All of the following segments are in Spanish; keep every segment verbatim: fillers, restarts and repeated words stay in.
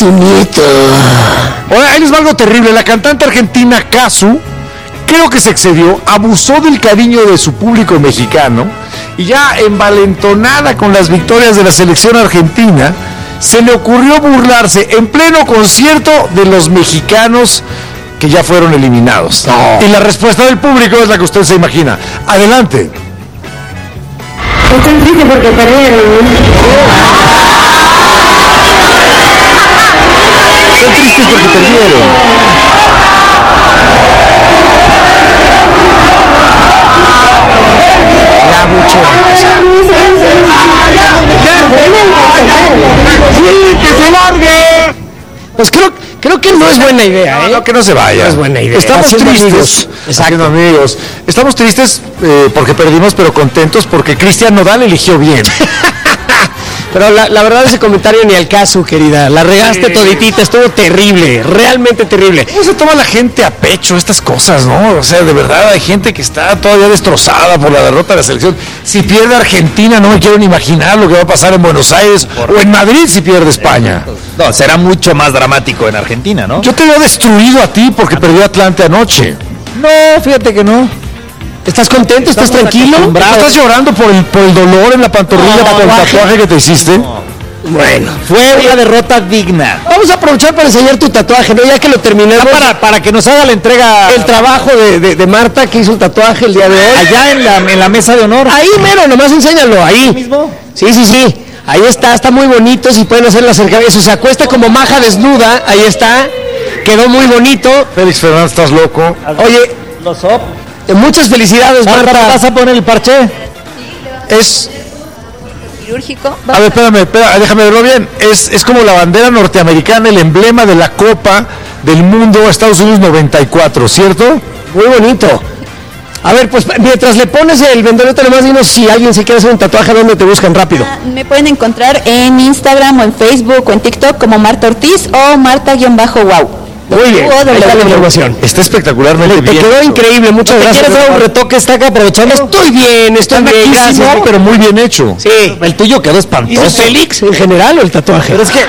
tu nieto. Ahora, ahí les va algo terrible. La cantante argentina Cazzu, creo que se excedió, abusó del cariño de su público mexicano y ya envalentonada con las victorias de la selección argentina, se le ocurrió burlarse en pleno concierto de los mexicanos que ya fueron eliminados. No. Y la respuesta del público es la que usted se imagina. Adelante. Estoy triste porque perdieron. Estoy triste porque perdieron. Ya, mucho. ¡Sí, que se largue! Pues creo, creo que no es buena idea, ¿eh? No, no, que no se vaya. No es buena idea. Estamos Haciendo tristes. amigos. Exacto, amigos. Estamos tristes eh, porque perdimos, pero contentos porque Cristian Nodal eligió bien. Pero la, la verdad ese comentario ni al caso, querida. La regaste sí. toditita, estuvo terrible, realmente terrible. ¿Cómo se toma la gente a pecho estas cosas, no? O sea, de verdad hay gente que está todavía destrozada por la derrota de la selección. Si pierde Argentina, no me quiero ni imaginar lo que va a pasar en Buenos Aires o en Madrid si pierde España. No, será mucho más dramático en Argentina, ¿no? Yo te veo destruido a ti porque perdió Atlante anoche. No, fíjate que no. ¿Estás contento? ¿Estás tranquilo? ¿Estás llorando por el, por el dolor en la pantorrilla no, por el tatuaje que te hiciste? No. Bueno, fue una derrota digna. Vamos a aprovechar para enseñar tu tatuaje, ¿no? Ya que lo terminamos. Para, para que nos haga la entrega. El trabajo de, de, de Marta, que hizo el tatuaje el día de hoy. Allá en la, en la mesa de honor. Ahí, mero, nomás enséñalo, ahí. ¿Ahí mismo? Sí, sí, sí. Ahí está, está muy bonito, si pueden hacer la acercamiento. Se acuesta como maja desnuda, ahí está. Quedó muy bonito. Félix Fernández, estás loco. Oye, los op. Muchas felicidades, Marta. Marta, ¿vas a poner el parche? Es quirúrgico. A ver, espérame, espérame, déjame verlo bien. Es, es como la bandera norteamericana, el emblema de la Copa del Mundo Estados Unidos noventa y cuatro, ¿cierto? Muy bonito. A ver, pues mientras le pones el vendolete, nomás dinos si alguien se quiere hacer un tatuaje, ¿dónde te buscan rápido? Ah, me pueden encontrar en Instagram o en Facebook o en TikTok como Marta Ortiz o Marta-Wow. Muy bien, ahí está la información. Está espectacularmente bien. Te quedó increíble, muchas gracias. ¿Quieres dar un retoque? Está acá aprovechando. Estoy bien, estoy está bien, gracias. Pero muy bien hecho. Sí. El tuyo quedó espantoso. ¿Y Félix en general o el tatuaje? Pero es que...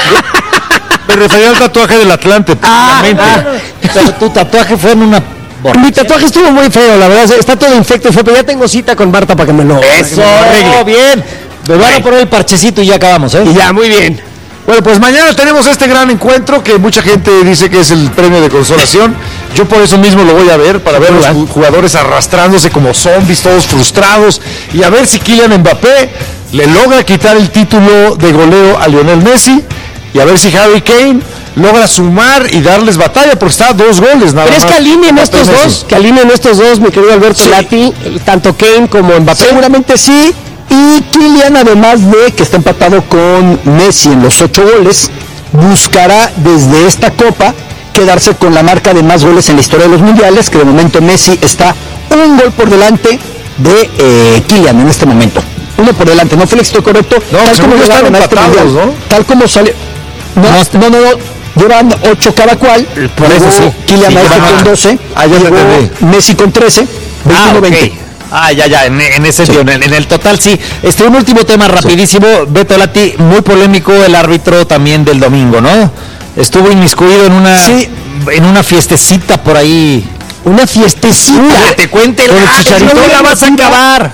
Me refería al tatuaje del Atlante. Ah, ah. Pero tu tatuaje fue en una... Borracha. Mi tatuaje estuvo muy feo, la verdad. Está todo infecto y feo, pero ya tengo cita con Marta para que me lo... Eso, oh, bien. Me van a poner el parchecito y ya acabamos, ¿eh? Y ya, muy bien. Bueno, pues mañana tenemos este gran encuentro que mucha gente dice que es el premio de consolación. Yo por eso mismo lo voy a ver, para ver a los jugadores arrastrándose como zombies, todos frustrados, y a ver si Kylian Mbappé le logra quitar el título de goleo a Lionel Messi, y a ver si Harry Kane logra sumar y darles batalla, porque está a dos goles nada más. ¿Crees que alineen estos Messi? dos? Que alineen estos dos, mi querido Alberto sí. Lati, tanto Kane como Mbappé. Seguramente sí. Y Kylian, además de que está empatado con Messi en los ocho goles, buscará desde esta Copa quedarse con la marca de más goles en la historia de los mundiales, que de momento Messi está un gol por delante de eh, Kylian en este momento. Uno por delante, ¿no, Félix? ¿Estoy correcto? No, tal como están empatados, este ¿no? Tal como sale... No, no, no, no, llevan ocho cada cual. Por eso sí. Kylian sí, con doce, ah, Messi con trece, veintiuno veinte. Ah, Ah, ya, ya, en, en ese sí. en, el, en el total sí. Este, un último tema rapidísimo, sí. Beto Lati, muy polémico el árbitro también del domingo, ¿no? Estuvo inmiscuido en una sí. en una fiestecita por ahí. Una fiestecita. Que te cuente el ah, Chicharito, no la vas a acabar.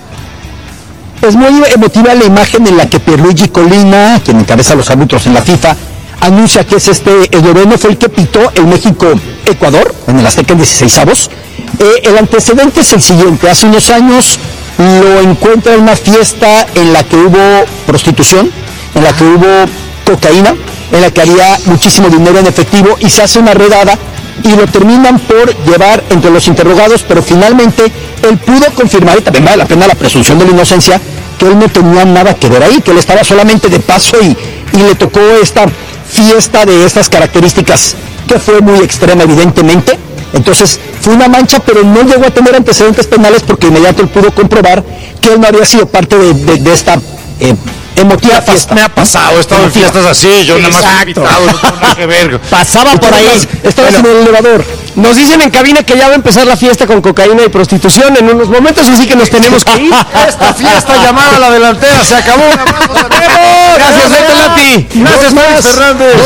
Es muy emotiva la imagen en la que Pierluigi Collina, quien encabeza los árbitros en la FIFA, anuncia que es este Edoreno, fue el que pitó el México-Ecuador en el Azteca en dieciseisavos. Eh, el antecedente es el siguiente: hace unos años lo encuentra en una fiesta en la que hubo prostitución, en la que hubo cocaína, en la que había muchísimo dinero en efectivo, y se hace una redada y lo terminan por llevar entre los interrogados, pero finalmente él pudo confirmar, y también vale la pena la presunción de la inocencia, que él no tenía nada que ver ahí, que él estaba solamente de paso y, y le tocó esta fiesta de estas características que fue muy extrema evidentemente. Entonces fue una mancha, pero no llegó a tener antecedentes penales porque inmediato él pudo comprobar que él no había sido parte de, de, de esta eh, emotiva fiesta. Me ha pasado, he estado en fiestas así, yo nada más he invitado, no tengo nada que ver. Pasaba por ahí, estabas bueno, en el elevador. Nos dicen en cabina que ya va a empezar la fiesta con cocaína y prostitución en unos momentos, así que nos tenemos que ir. Esta fiesta llamada a la delantera se acabó. Un abrazo, Gracias, Beto Lati. Gracias, Félix Fernández.